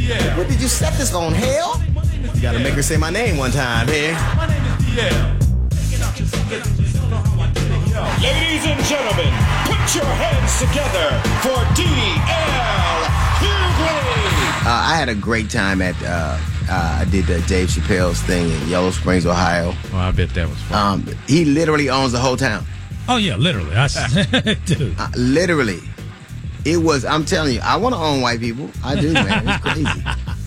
DL. What did you set this on, hell? You gotta make her say my name one time here. My name is DL. Ladies and gentlemen, put your hands together for DL Hughley. I had a great time at, I did the Dave Chappelle's thing in Yellow Springs, Ohio. Oh, I bet that was fun. He literally owns the whole town. Oh, yeah, literally. Dude. Literally. It was, I'm telling you, I want to own white people. I do, man. It's crazy.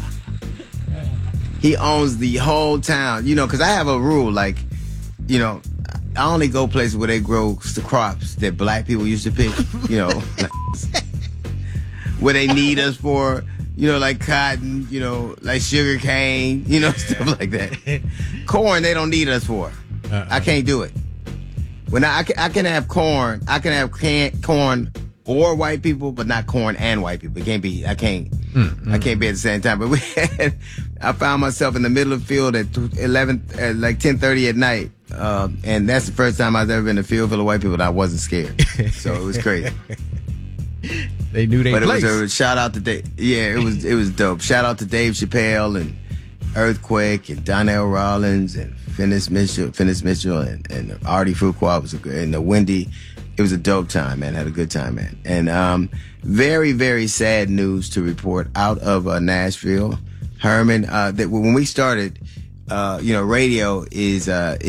He owns the whole town. You know, because I have a rule, like, you know, I only go places where they grow the crops that black people used to pick, you know, where they need us for, you know, like cotton, you know, like sugar cane, you know, stuff like that. Corn, they don't need us for. I can't do it. When I can have corn, I can have corn or white people, but not corn and white people. It can't be. I can't be at the same time. But I found myself in the middle of the field at 10:30 at night, and that's the first time I've ever been in a field full of white people and I wasn't scared. So it was crazy. They knew they place. It was a shout out to Dave. Yeah, it was dope. Shout out to Dave Chappelle and Earthquake and Donnell Rollins and Finis Mitchell and Artie Fuqua was and the Wendy. It was a dope time, man. Had a good time, man. And very, very sad news to report out of Nashville. Herman, that when we started, you know, radio is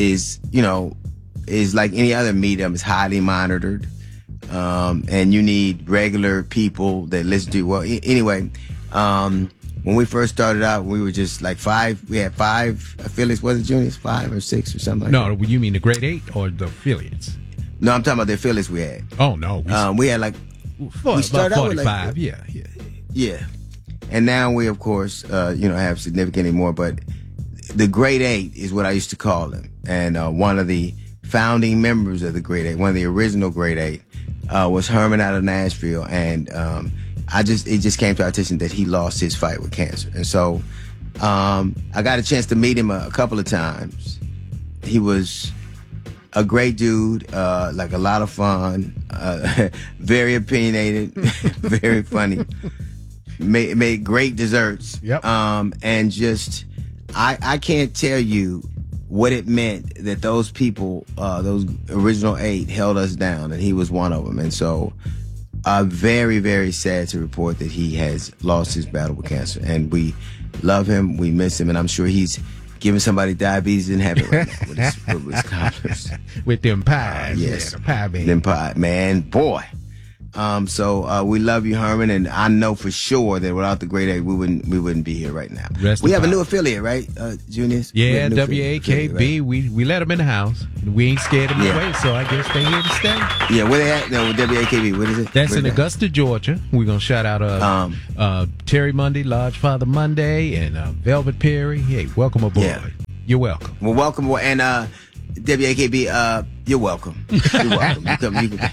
like any other medium. It's highly monitored, and you need regular people that listen to you. Well, anyway, when we first started out, we were just like five. We had 5 affiliates. Was it, Junius? 5 or 6 or something like that? No, you mean the grade 8 or the affiliates? No, I'm talking about the affiliates we had. Oh, no. We had like... we started out with 45, like, yeah. And now we, of course, have significantly more. But the grade 8 is what I used to call them. And one of the founding members of the grade 8, one of the original grade 8, was Herman out of Nashville. And it just came to our attention that he lost his fight with cancer. And so I got a chance to meet him a couple of times. He was a great dude, like a lot of fun, very opinionated, very funny, made great desserts. Yep. And just, I can't tell you what it meant that those people, those original 8 held us down, and he was one of them. And so, very, very sad to report that he has lost his battle with cancer. And we love him, we miss him, and I'm sure he's giving somebody diabetes and have it right now with his cobblers. With them pies. Yes. Yeah, the pie baby. Them pie, man, boy. So we love you, Herman, and I know for sure that without the grade 8, we wouldn't be here right now. We have a new affiliate, right, Junius? Yeah, WAKB. Right? We let them in the house. We ain't scared them away, so I guess they here to stay. Yeah, where they at? No, WAKB. What is it? That's in Augusta, Georgia. We're gonna shout out Terry Monday, Large Father Monday, and Velvet Perry. Hey, welcome aboard. Yeah. You're welcome. Well, welcome aboard, and WAKB. You're welcome. You're welcome. You come.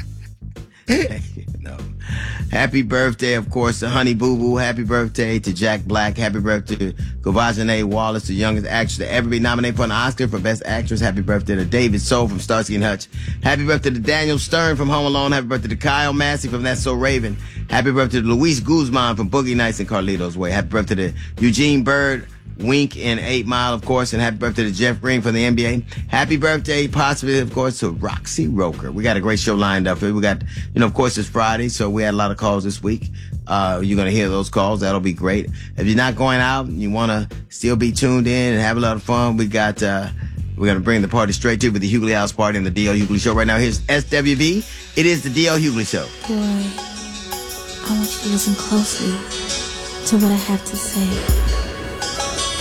No. Happy birthday, of course, to Honey Boo Boo. Happy birthday to Jack Black. Happy birthday to Gavajane Wallace, the youngest actress to ever be nominated for an Oscar for Best Actress. Happy birthday to David Soul from Starsky and Hutch. Happy birthday to Daniel Stern from Home Alone. Happy birthday to Kyle Massey from That's So Raven. Happy birthday to Luis Guzman from Boogie Nights and Carlito's Way. Happy birthday to Eugene Bird, Wink in 8 Mile, of course, and happy birthday to Jeff Green from the NBA. Happy birthday, possibly, of course, to Roxy Roker. We got a great show lined up. We got, of course, it's Friday, so we had a lot of calls this week. You're going to hear those calls. That'll be great. If you're not going out and you want to still be tuned in and have a lot of fun, we're going to bring the party straight to you with the Hughley House Party and the DL Hughley Show. Right now, here's SWV. It is the DL Hughley Show. Boy, I want you to listen closely to what I have to say.